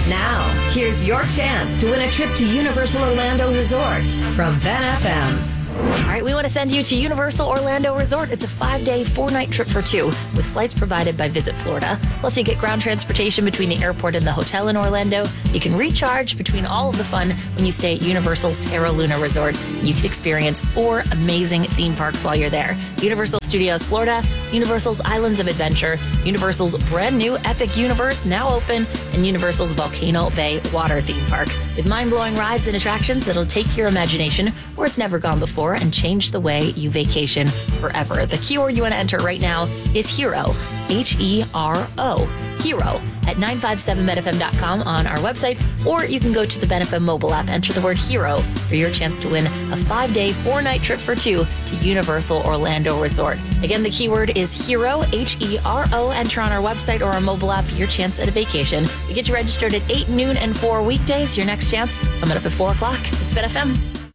Now, here's your chance to win a trip to Universal Orlando Resort from Ben FM. All right, we want to send you to Universal Orlando Resort. It's a 5-day, 4-night trip for two with flights provided by Visit Florida. Plus, you get ground transportation between the airport and the hotel in Orlando. You can recharge between all of the fun when you stay at Universal's Terra Luna Resort. You can experience 4 amazing theme parks while you're there. Universal Studios Florida, Universal's Islands of Adventure, Universal's brand new Epic Universe now open, and Universal's Volcano Bay Water Theme Park. With mind-blowing rides and attractions that'll take your imagination where it's never gone before and change the way you vacation forever. The keyword you want to enter right now is HERO, HERO, HERO, at 957benfm.com on our website, or you can go to the BenFM mobile app, enter the word HERO for your chance to win a 5-day, 4-night trip for two to Universal Orlando Resort. Again, the keyword is HERO, HERO. Enter on our website or our mobile app for your chance at a vacation. We get you registered at 8, noon, and 4 weekdays. Your next chance coming up at 4 o'clock. It's BenFM.